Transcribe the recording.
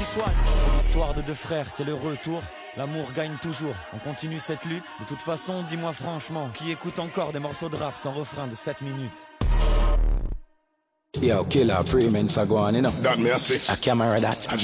soigne. C'est l'histoire de deux frères, c'est le retour. L'amour gagne toujours, on continue cette lutte. De toute façon, dis-moi franchement, qui écoute encore des morceaux de rap sans refrain de 7 minutes? Yo, killer, pre-men, so go on, you know. That me I say. A camera that.